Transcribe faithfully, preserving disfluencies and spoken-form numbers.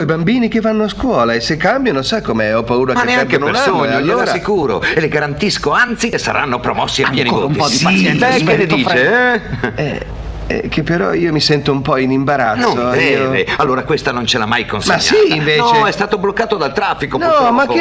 bambini che vanno a scuola e se cambiano sa com'è, ho paura Ma che neanche cambiano per un anno, sogno, e allora... glielo assicuro. E le garantisco, anzi, che saranno promossi a pieni Ancora voti. un po' di Sì, pazienza, beh, che ne aspetto, dice, eh? Eh, eh, che però io mi sento un po' in imbarazzo. Non io... deve. Allora questa non ce l'ha mai consegnata. Ma sì, invece. No, è stato bloccato dal traffico, No, purtroppo. ma che